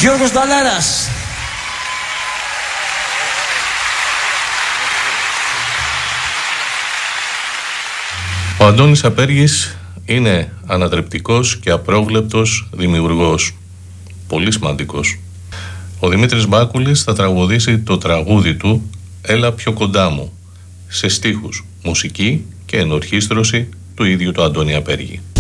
Γιώργος Νταλέρας. Ο Αντώνης Απέργης είναι ανατρεπτικός και απρόβλεπτος δημιουργός. Πολύ σημαντικός. Ο Δημήτρης Μπάκουλης θα τραγουδήσει το τραγούδι του «Έλα πιο κοντά μου» σε στίχους, μουσική και ενορχήστρωση του ίδιου του Αντώνη Απέργη.